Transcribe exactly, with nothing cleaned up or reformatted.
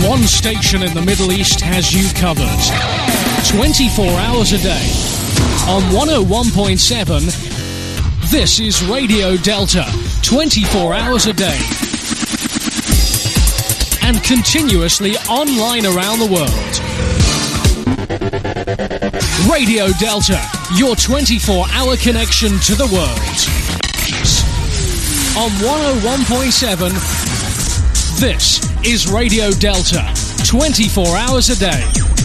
One station in the Middle East has you covered. twenty-four hours a day. On one oh one point seven, this is Radio Delta. twenty-four hours a day. And continuously online around the world. Radio Delta, your twenty-four hour connection to the world. On one oh one point seven, this is Radio Delta, twenty-four hours a day.